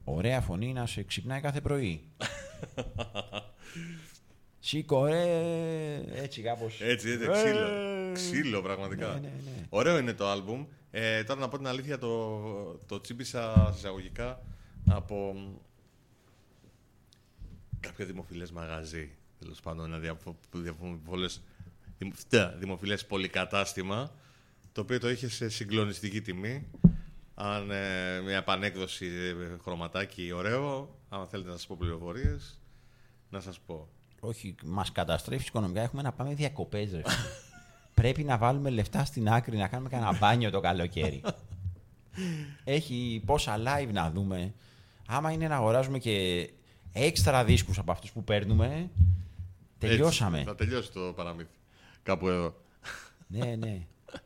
Ωραία φωνή να σε ξυπνάει κάθε πρωί. Σήκω, έτσι κάπως. Έτσι, ξύλο πραγματικά. Ναι. Ωραίο είναι το άλμπουμ. Τώρα να πω την αλήθεια, το τσίπησα εισαγωγικά από κάποιο δημοφιλές μαγαζί. Τέλος πάντων, ένα δημοφιλές πολυκατάστημα, το οποίο το είχε σε συγκλονιστική τιμή. Μια επανέκδοση χρωματάκι ωραίο. Αν θέλετε να σας πω πληροφορίες, να σας πω. Όχι, μας καταστρέφει οικονομικά. Έχουμε να πάμε διακοπές, ρε. Πρέπει να βάλουμε λεφτά στην άκρη, να κάνουμε κανένα μπάνιο το καλοκαίρι. Έχει πόσα live να δούμε. Άμα είναι να αγοράζουμε και έξτρα δίσκους από αυτούς που παίρνουμε, τελειώσαμε. Έτσι, θα τελειώσει το παραμύθι. Κάπου εδώ. Ναι.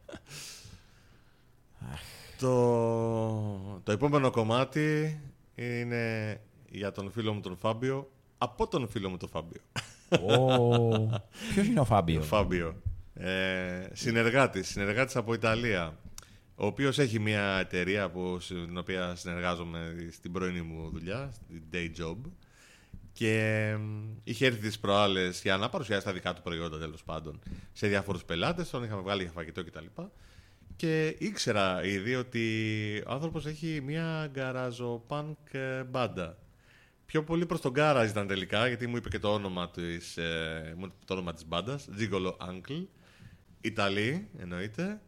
Το επόμενο κομμάτι είναι για τον φίλο μου τον Φάμπιο, από τον φίλο μου τον Φάμπιο. Ποιος είναι ο Φάμπιο? Φάμπιο. Συνεργάτης από Ιταλία, ο οποίος έχει μια εταιρεία στην οποία συνεργάζομαι στην πρωινή μου δουλειά, στην day job, και είχε έρθει τις προάλλες για να παρουσιάσει τα δικά του προϊόντα, τέλος πάντων, σε διάφορους πελάτες. Τον είχαμε βγάλει για φαγητό κτλ. Και ήξερα ήδη ότι ο άνθρωπος έχει μια γκαραζοπάνκ μπάντα. Πιο πολύ προς τον garage ήταν τελικά, γιατί μου είπε και το όνομα της μπάντας, Gigolo Uncle. Ιταλοί, εννοείται.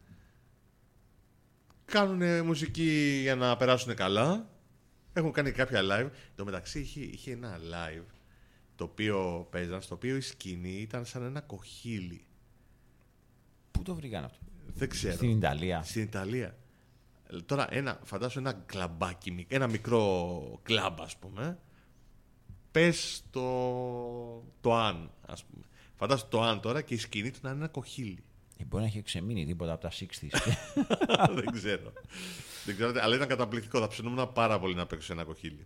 Κάνουν μουσική για να περάσουν καλά. Έχουν κάνει κάποια live. Εν τω μεταξύ είχε ένα live το οποίο παίζαν, στο οποίο η σκηνή ήταν σαν ένα κοχύλι. Πού το βρήκαν αυτό? Δεν ξέρω. Στην Ιταλία. Στην Ιταλία. Τώρα φαντάσου ένα κλαμπάκι, ένα μικρό κλαμπ, ας πούμε. Πες το αν, ας πούμε. Φαντάσου το αν τώρα και η σκηνή του να είναι ένα κοχύλι. Μπορεί να έχει ξεμείνει τίποτα από τα 60's. Δεν ξέρω, αλλά ήταν καταπληκτικό. Θα ψινόμουν πάρα πολύ να παίξω σε ένα κοχύλι.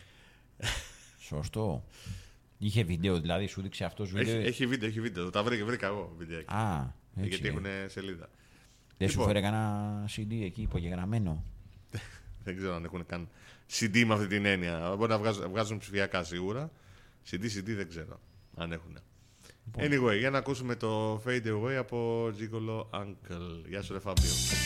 Σωστό. Είχε βίντεο, δηλαδή σου δείξε αυτός βίντεο? Έχει βίντεο. Τα βρήκα εγώ βιντεάκι. Γιατί έχουν σελίδα. Δεν σου φέρε κανένα CD εκεί υπογεγραμμένο? Δεν ξέρω αν έχουν καν CD με αυτή την έννοια. Μπορεί να βγάζουν ψηφιακά σίγουρα. CD δεν ξέρω αν έχουν. Anyway, για να ακούσουμε το Fade Away από Gigolo Uncle. Γεια σου ρε Φάμπιο.